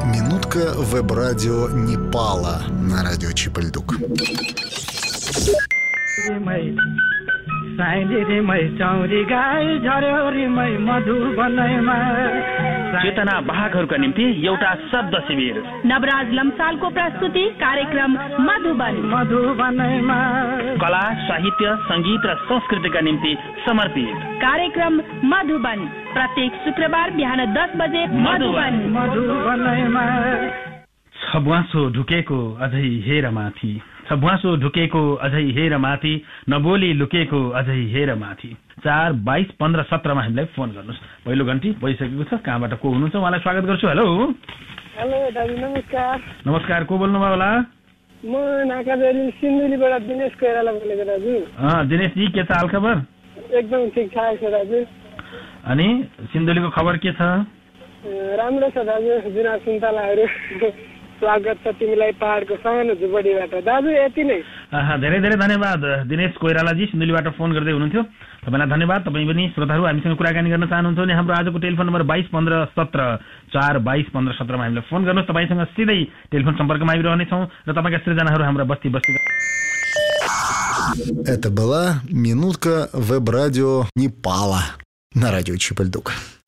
Минутка веб-радио Непала на радио Чипальдук. चेतना वाहकहरूका निम्ति एउटा शब्द शिविर। नवराज लम्सालको प्रस्तुति कार्यक्रम मधुबन कला, साहित्य, संगीत र संस्कृतिका निम्ति समर्पित कार्यक्रम मधुबन प्रत्येक शुक्रबार बिहान 10 बजे मधुबन। छब्वासो ढुकेको अझै हेर माथि, छब्वासो ढुकेको अझै हेर माथि, नबोली लुकेको अझै हेर माथि। 4, 22, 15, 17 मा हामीलाई फोन गर्नुहोस्। पहिलो घण्टी भइसकेको छ। कहाँबाट को हुनुहुन्छ उहाँलाई स्वागत गर्छु। हेलो हेलो दाजु, नमस्कार। नमस्कार, को बोल्नुभयो होला? म नाकाबेरी सिन्धुलीबाट दिनेश कोइराला बोलेको दाजु। दिनेश जी, के छ हाल खबर? एकदम ठिकठाक छ दाजु। अनि सिन्धुलीको खबर के छ? राम्रो छ दाजु। जुना सुन्तलाहरू स्वागत छ तिमीलाई पहाडको सानो झुपडीबाट। दाजु यति नै। धेरै धेरै धन्यवाद दिनेश कोइरालाजी, सिन्धुलीबाट फोन गर्दै हुनुहुन्थ्यो। तपाईँलाई धन्यवाद। तपाईँ पनि श्रोताहरू हामीसँग कुराकानी गर्न चाहनुहुन्छ भने हाम्रो आजको टेलिफोन नम्बर 22 15 17 4 22 15 17 मा हामीलाई फोन गर्नुहोस्। तपाईँसँग सिधै टेलिफोन सम्पर्कमा आइरहनेछौँ र तपाईँका सृजनाहरू हाम्रा बस्ती Это была минутка веб-радио Непала на радио Чипальдук.